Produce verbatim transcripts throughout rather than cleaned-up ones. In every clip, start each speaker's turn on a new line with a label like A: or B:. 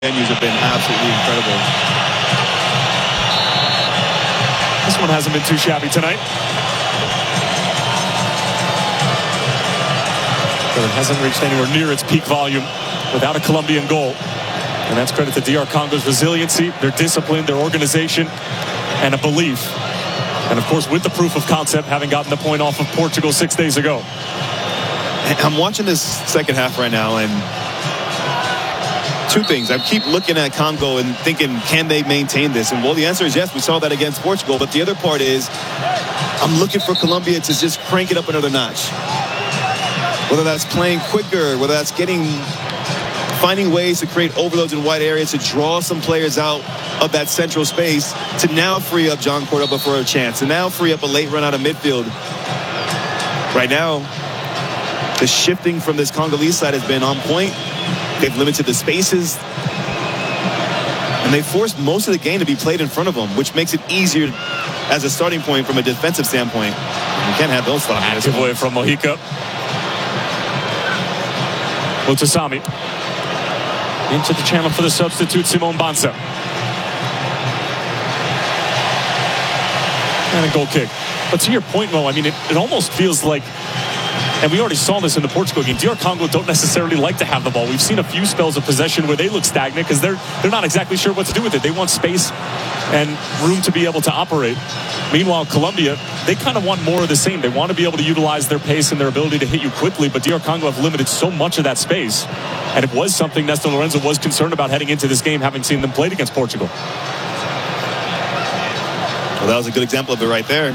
A: venues have been absolutely incredible.
B: This one hasn't been too shabby tonight. But it hasn't reached anywhere near its peak volume without a Colombian goal. And that's credit to D R Congo's resiliency, their discipline, their organization, and a belief. And of course, with the proof of concept, having gotten the point off of Portugal six days ago.
A: I'm watching this second half right now, and two things. I keep looking at Congo and thinking, can they maintain this? And well, the answer is yes. We saw that against Portugal. But the other part is, I'm looking for Colombia to just crank it up another notch. Whether that's playing quicker, whether that's getting, finding ways to create overloads in wide areas, to draw some players out of that central space, to now free up John Cordoba for a chance, to now free up a late run out of midfield. Right now, the shifting from this Congolese side has been on point. They've limited the spaces, and they forced most of the game to be played in front of them, which makes it easier as a starting point from a defensive standpoint. You can't have those stopping.
B: Active away from Mojica. Mutasami. Into the channel for the substitute, Simon Banza. And a goal kick. But to your point, Mo, I mean, it, it almost feels like, and we already saw this in the Portugal game, D R Congo don't necessarily like to have the ball. We've seen a few spells of possession where they look stagnant because they're they're not exactly sure what to do with it. They want space and room to be able to operate. Meanwhile, Colombia, they kind of want more of the same. They want to be able to utilize their pace and their ability to hit you quickly, but D R Congo have limited so much of that space. And it was something Nestor Lorenzo was concerned about heading into this game, having seen them played against Portugal.
A: Well, that was a good example of it right there.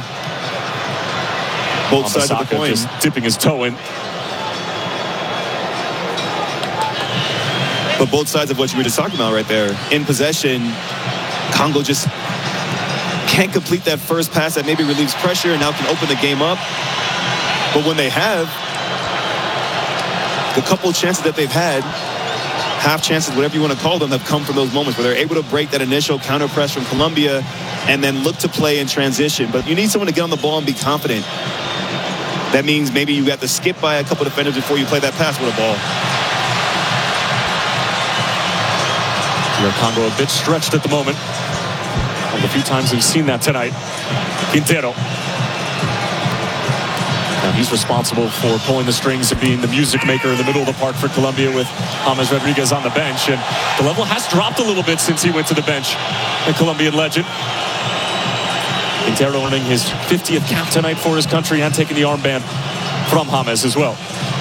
A: Both sides of the coin.
B: Just dipping his toe in.
A: But both sides of what you were just talking about right there. In possession, Congo just can't complete that first pass that maybe relieves pressure and now can open the game up. But when they have, the couple chances that they've had, half chances, whatever you want to call them, have come from those moments where they're able to break that initial counter press from Colombia and then look to play in transition. But you need someone to get on the ball and be confident. That means maybe you have to skip by a couple defenders before you play that pass with a ball.
B: D R Congo a bit stretched at the moment. One of the few times we've seen that tonight. Quintero. Now he's responsible for pulling the strings and being the music maker in the middle of the park for Colombia with James Rodriguez on the bench. And the level has dropped a little bit since he went to the bench. The Colombian legend. Quintero earning his fiftieth cap tonight for his country and taking the armband from James as well.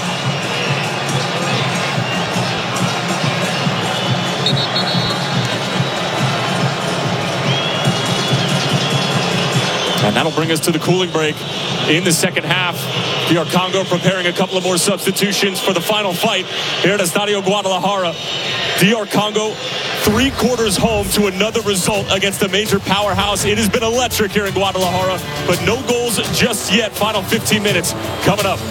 B: And that'll bring us to the cooling break in the second half. D R Congo preparing a couple of more substitutions for the final fight here at Estadio Guadalajara. D R Congo three quarters home to another result against a major powerhouse. It has been electric here in Guadalajara, but no goals just yet. Final fifteen minutes coming up.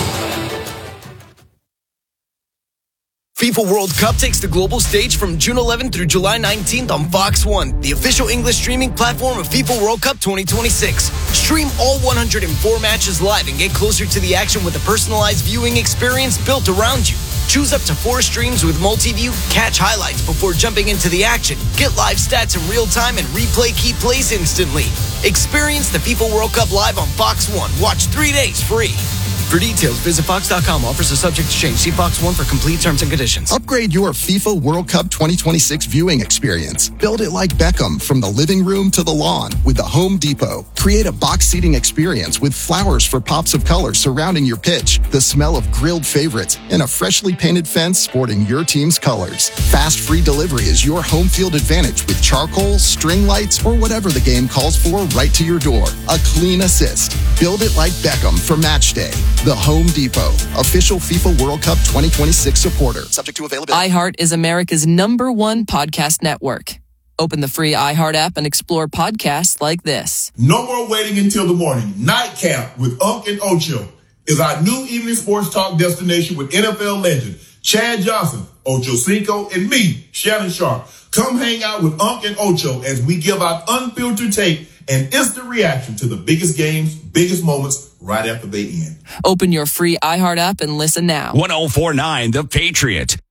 C: FIFA World Cup takes the global stage from June eleventh through July nineteenth on Fox one, the official English streaming platform of FIFA World Cup twenty twenty-six. Stream all one hundred four matches live and get closer to the action with a personalized viewing experience built around you. Choose up to four streams with multi-view, catch highlights before jumping into the action, get live stats in real time, and replay key plays instantly. Experience the FIFA World Cup live on Fox one. Watch three days free. For details, visit Fox dot com. Offers are subject to change. See Fox one for complete terms and conditions.
D: Upgrade your FIFA World Cup twenty twenty-six viewing experience. Build it like Beckham from the living room to the lawn with the Home Depot. Create a box seating experience with flowers for pops of color surrounding your pitch, the smell of grilled favorites, and a freshly painted fence sporting your team's colors. Fast free delivery is your home field advantage with charcoal, string lights, or whatever the game calls for right to your door. A clean assist. Build it like Beckham for match day. The Home Depot, official FIFA World Cup twenty twenty-six supporter. Subject to availability.
E: iHeart is America's number one podcast network. Open the free iHeart app and explore podcasts like this.
F: No more waiting until the morning. Nightcap with Unc and Ocho is our new evening sports talk destination with N F L legend Chad Johnson, Ocho Cinco, and me, Shannon Sharp. Come hang out with Unc and Ocho as we give out unfiltered tape and instant reaction to the biggest games, biggest moments right after they end.
E: Open your free iHeart app and listen now.
G: one oh four point nine The Patriot.